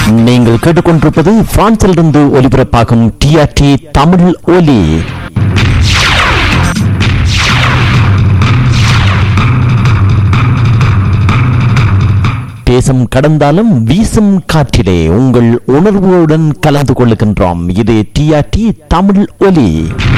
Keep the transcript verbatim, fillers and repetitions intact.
நீங்கள் கேட்டுக்கொண்டிருப்பது பிரான்சிலிருந்து ஒலிபரப்பாகும் டிஆர்டி தமிழ் ஒலி. தேசம் கடந்தாலும் வீசும் காற்றிலே உங்கள் உணர்வுடன் கலந்து கொள்ளுகின்றோம். இது டிஆர்டி தமிழ் ஒலி.